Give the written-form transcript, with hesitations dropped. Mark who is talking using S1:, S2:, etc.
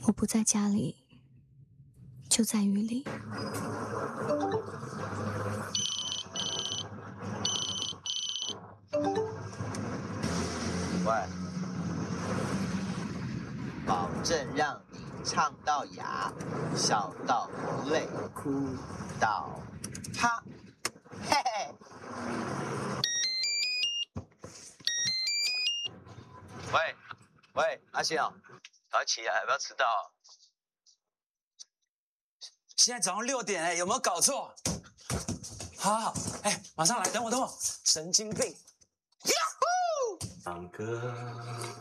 S1: 我不在家里，就在雨里。
S2: 喂，保证让你唱到哑，笑到流泪，哭到哈，嘿嘿。喂，阿信哦，早起来，不要迟到。
S3: 现在早上6点有没有搞错？好，马上来，等我，神经病！
S4: 唱歌。